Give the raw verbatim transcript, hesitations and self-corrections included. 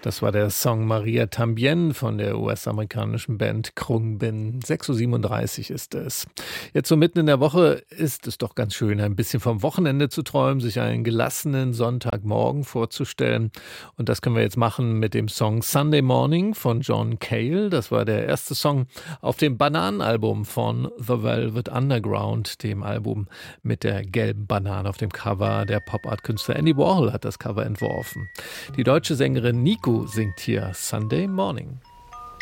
Das war der Song Maria Tambien von der U S-amerikanischen Band Khruangbin. sechs Uhr siebenunddreißig ist es. Jetzt so mitten in der Woche ist es doch ganz schön, ein bisschen vom Wochenende zu träumen, sich einen gelassenen Sonntagmorgen vorzustellen. Und das können wir jetzt machen mit dem Song Sunday Morning von John Cale. Das war der erste Song auf dem Bananenalbum von The Velvet Underground, dem Album mit der gelben Banane auf dem Cover. Der Pop-Art-Künstler Andy Warhol hat das Cover entworfen. Die deutsche Sängerin Nico singt hier Sunday Morning.